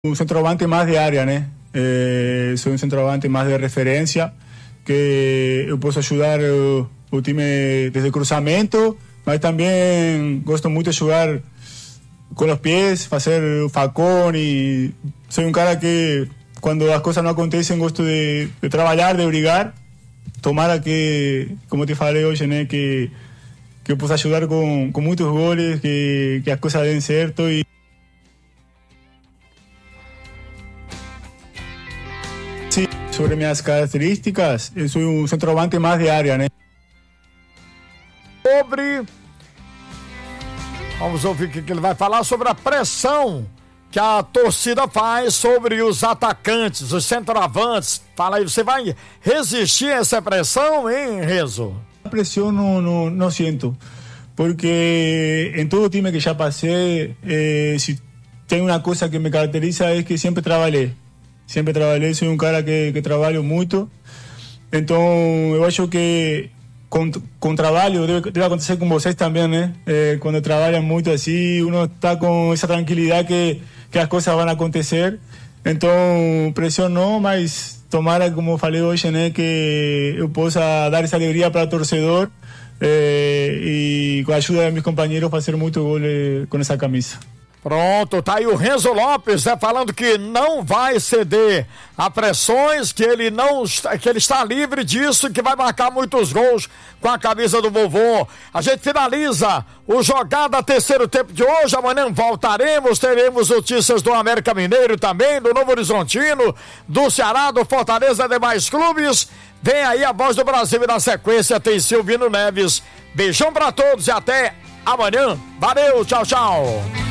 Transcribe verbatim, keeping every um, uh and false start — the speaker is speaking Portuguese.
Un centroavante más de área, né? Eh, soy un centroavante más de referência, que eu posso ajudar o, o time desde cruzamento, mas também gosto muito de jogar com os pés, fazer o facão, e sou um cara que quando as coisas não acontecem gosto de, de trabalhar, de brigar. Tomara que, como te falei hoje, né, que que eu possa ajudar com, com muitos goles, que, que as coisas deem certo. E sim, sobre minhas características, eu sou um centroavante mais de área, né? Sobre, vamos ouvir o que ele vai falar sobre a pressão que a torcida faz sobre os atacantes, os centroavantes. Fala aí, você vai resistir a essa pressão, hein, Renzo? A pressão não, não, não sinto, porque em todo time que já passei, eh, se tem uma coisa que me caracteriza é que sempre trabalhei. Sempre trabalhei, sou um cara que, que trabalho muito. Então, eu acho que com, com trabalho, deve, deve acontecer com vocês também, né? É, quando trabalham muito assim, uno está com essa tranquilidade que, que as coisas vão acontecer. Então, pressão não, mas tomara, como eu falei hoje, né? Que eu possa dar essa alegria para o torcedor é, e com a ajuda de meus companheiros fazer muito gol com essa camisa. Pronto, tá aí o Renzo Lopes, né, falando que não vai ceder a pressões, que ele não que ele está livre disso, que vai marcar muitos gols com a camisa do vovô. A gente finaliza o Jogada terceiro tempo de hoje. Amanhã voltaremos, teremos notícias do América Mineiro também, do Novo Horizontino, do Ceará, do Fortaleza e demais clubes. Vem aí a Voz do Brasil e na sequência tem Silvino Neves. Beijão pra todos e até amanhã. Valeu, tchau, tchau.